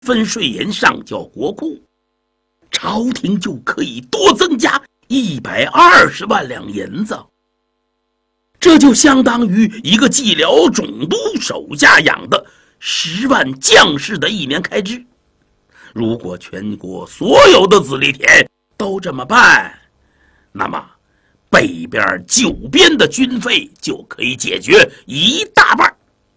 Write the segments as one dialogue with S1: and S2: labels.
S1: 分税银上交国库，朝廷就可以多增加120万两银子。这就相当于一个蓟辽总督手下养的10万将士的1年开支。如果全国所有的子弟田都这么办，那么北边9边的军费就可以解决一大半。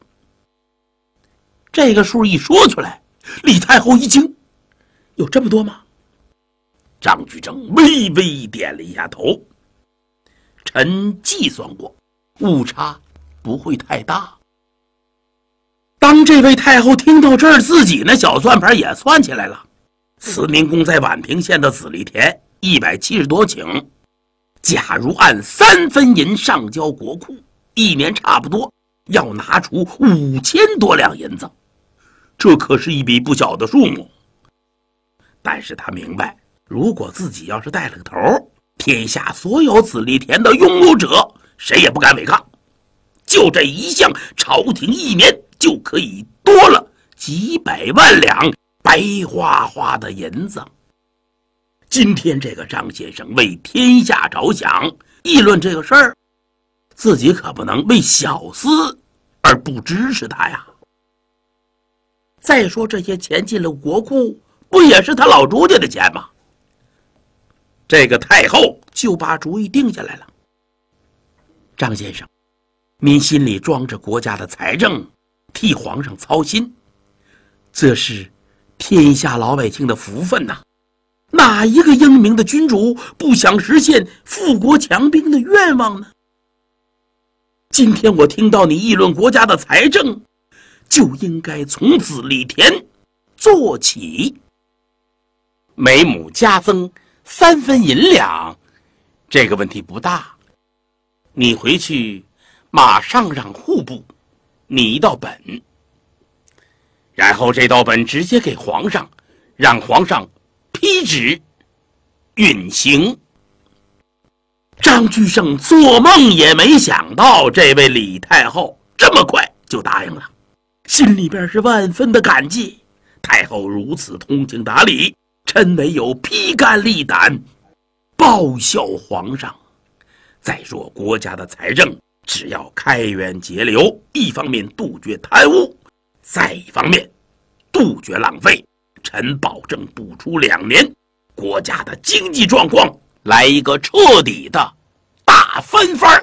S1: 这个数一说出来，李太后一惊，有这么多吗？张居正微微点了一下头，臣计算过，误差不会太大。当这位太后听到这儿，自己那小算盘也算起来了。慈明宫在宛平县的子弟田170多顷，假如按3分银上交国库，1年差不多要拿出5000多两银子，这可是一笔不小的数目。但是他明白，如果自己要是带了个头，天下所有子弟田的拥有者谁也不敢违抗。就这一项，朝廷1年就可以多了几百万两白花花的银子。今天这个张先生为天下着想，议论这个事儿，自己可不能为小私而不支持他呀。再说这些钱进了国库，不也是他老朱家的钱吗？这个太后就把主意定下来了。张先生，您心里装着国家的财政，替皇上操心，这是天下老百姓的福分呐。哪一个英明的君主不想实现富国强兵的愿望呢？今天我听到你议论国家的财政，就应该从子弟田做起。每亩加增3分银两，这个问题不大。你回去马上让户部拟一道本，然后这道本直接给皇上，让皇上批旨运行。张居正做梦也没想到这位李太后这么快就答应了，心里边是万分的感激。太后如此通情达理，臣唯有披肝沥胆报效皇上。再说国家的财政，只要开源节流，一方面杜绝贪污，再一方面杜绝浪费，臣保证不出2年，国家的经济状况来一个彻底的大翻番。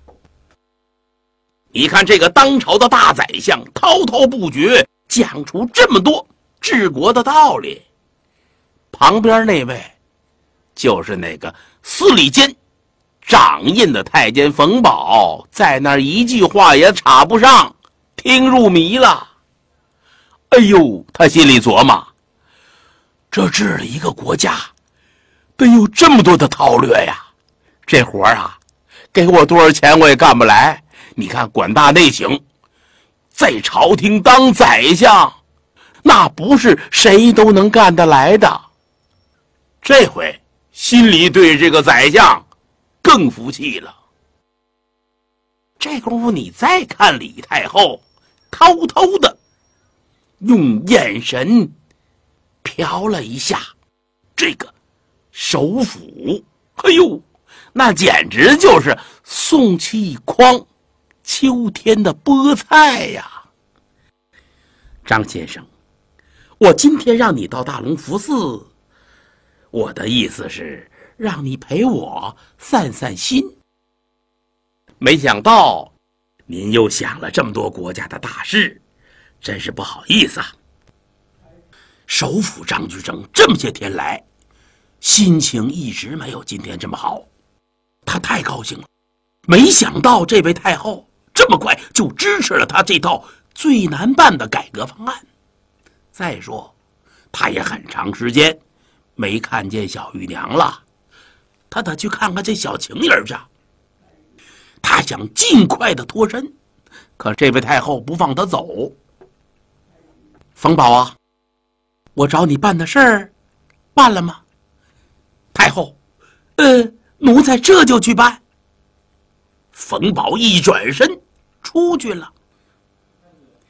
S1: 你看这个当朝的大宰相滔滔不绝讲出这么多治国的道理，旁边那位就是那个司礼监掌印的太监冯保，在那儿一句话也插不上，听入迷了。哎呦，他心里琢磨，这治了一个国家得有这么多的韬略呀，这活啊给我多少钱我也干不来。你看管大内省，在朝廷当宰相，那不是谁都能干得来的。这回心里对这个宰相更服气了。这功夫你再看李太后，偷偷的用眼神瞟了一下这个首辅，哎呦，那简直就是宋气匡秋天的菠菜呀。张先生，我今天让你到大隆福寺，我的意思是让你陪我散散心。没想到您又想了这么多国家的大事，真是不好意思啊。首辅张居正这么些天来心情一直没有今天这么好，他太高兴了，没想到这位太后这么快就支持了他这套最难办的改革方案。再说他也很长时间没看见小玉娘了，他得去看看这小情人去。他想尽快的脱身，可这位太后不放他走。冯保啊，我找你办的事儿办了吗？太后，奴才这就去办。冯保一转身出去了。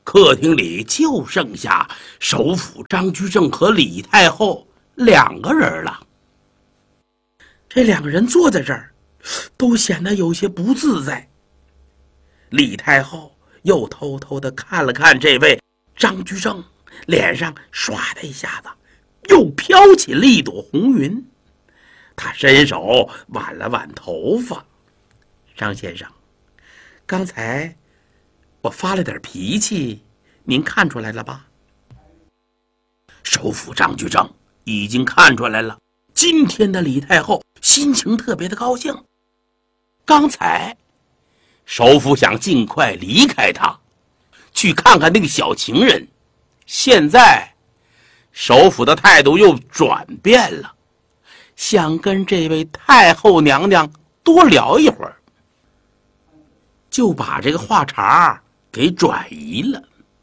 S1: 客厅里就剩下首辅张居正和李太后2个人了。这2个人坐在这儿，都显得有些不自在。李太后又偷偷地看了看这位张居正，脸上唰的一下子又飘起了一朵红云。他伸手挽了挽头发：“张先生，刚才我发了点脾气，您看出来了吧？”首辅张居正已经看出来了，今天的李太后心情特别的高兴。刚才首辅想尽快离开他，去看看那个小情人，现在首辅的态度又转变了，想跟这位太后娘娘多聊一会儿，就把这个话茬给转移了。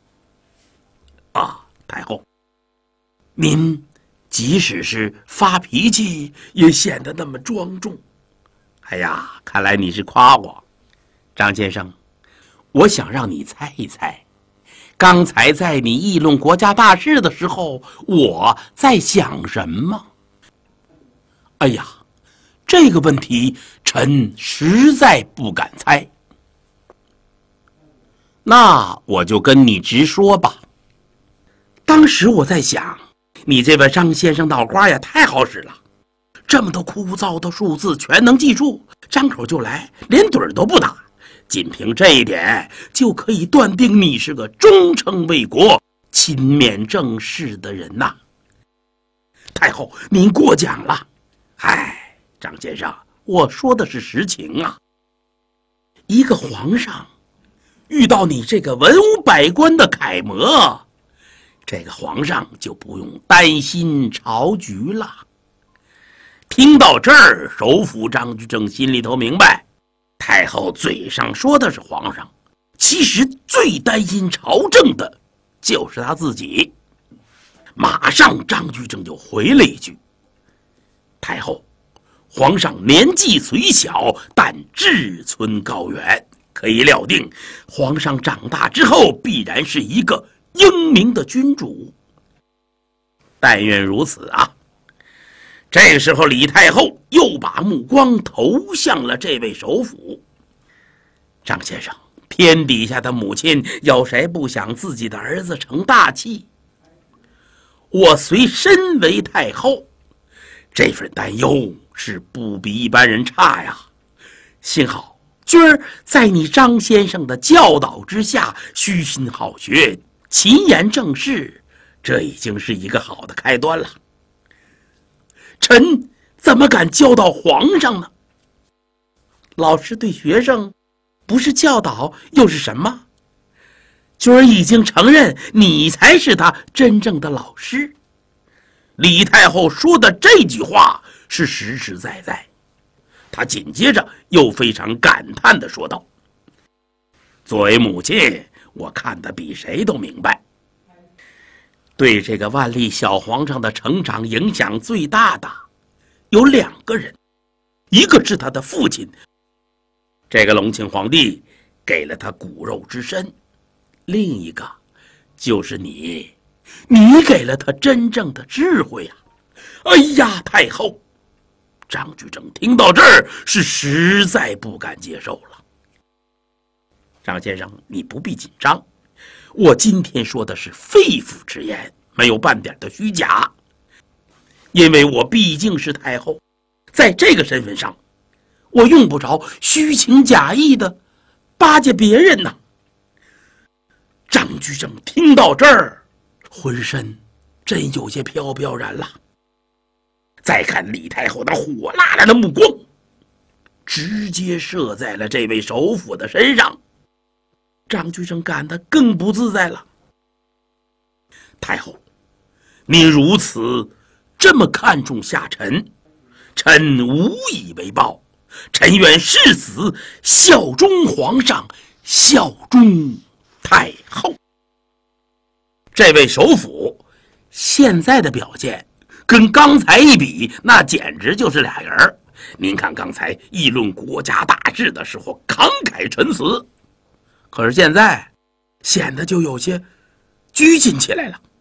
S1: 太后，您即使是发脾气也显得那么庄重。哎呀，看来你是夸我。张先生，我想让你猜一猜，刚才在你议论国家大事的时候，我在想什么？哎呀，这个问题臣实在不敢猜。那我就跟你直说吧。当时我在想，你这位张先生脑瓜也太好使了，这么多枯燥的数字全能记住，张口就来，连盹都不打。仅凭这一点就可以断定你是个忠诚为国、勤勉正事的人呐。太后，您过奖了。张先生，我说的是实情啊。一个皇上遇到你这个文武百官的楷模，这个皇上就不用担心朝局了。听到这儿，首辅张居正心里头明白，太后嘴上说的是皇上，其实最担心朝政的就是他自己。马上张居正就回了一句：“太后，皇上年纪虽小，但志存高远，可以料定皇上长大之后必然是一个英明的君主。”但愿如此啊。这个时候，李太后又把目光投向了这位首辅。张先生，天底下的母亲有谁不想自己的儿子成大器？我虽身为太后，这份担忧是不比一般人差呀。幸好君儿在你张先生的教导之下，虚心好学，勤言正事，这已经是一个好的开端了。臣怎么敢教导皇上呢？老师对学生不是教导又是什么？君儿已经承认你才是他真正的老师。李太后说的这句话是实实在在。她紧接着又非常感叹地说道：“作为母亲，我看得比谁都明白，对这个万历小皇上的成长影响最大的有2个人，一个是他的父亲，这个隆庆皇帝给了他骨肉之身，另一个就是你给了他真正的智慧啊！”哎呀，太后！张居正听到这儿是实在不敢接受了。张先生，你不必紧张，我今天说的是肺腑之言，没有半点的虚假。因为我毕竟是太后，在这个身份上，我用不着虚情假意的巴结别人呐。张居正听到这儿，浑身真有些飘飘然了。再看李太后那火辣辣的目光，直接射在了这位首辅的身上，张居正感得更不自在了。太后，您如此这么看重下臣，臣无以为报，臣愿誓死效忠皇上，效忠太后。这位首辅现在的表现跟刚才一比，那简直就是俩人。您看刚才议论国家大事的时候慷慨陈词，可是现在显得就有些拘谨起来了。